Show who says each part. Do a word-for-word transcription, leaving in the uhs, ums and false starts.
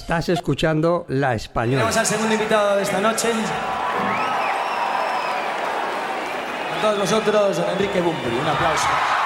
Speaker 1: Estás escuchando La Española.
Speaker 2: Tenemos al segundo invitado de esta noche. Con todos nosotros, don Enrique Bunbury. Un aplauso.